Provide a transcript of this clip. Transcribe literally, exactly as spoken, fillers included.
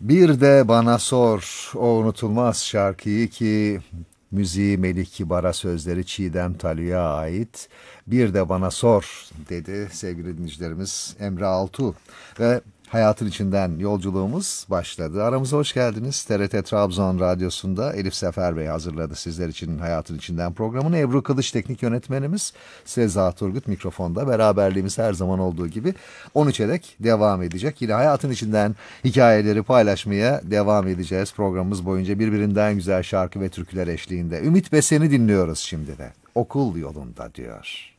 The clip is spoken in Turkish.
Bir de bana sor o unutulmaz şarkıyı ki müziği Melih Kibar'a, sözleri Çiğdem Talü'ye ait. Bir de bana sor dedi sevgili dinleyicilerimiz Emre Altuğ. Ve hayatın içinden yolculuğumuz başladı. Aramıza hoş geldiniz. T R T Trabzon Radyosu'nda Elif Sefer Bey hazırladı sizler için hayatın içinden programını. Ebru Kılıç teknik yönetmenimiz, Seza Turgut mikrofonda. Beraberliğimiz her zaman olduğu gibi on üçe dek devam edecek. Yine hayatın içinden hikayeleri paylaşmaya devam edeceğiz programımız boyunca, birbirinden güzel şarkı ve türküler eşliğinde. Ümit Besen'i dinliyoruz şimdi de. Okul yolunda diyor.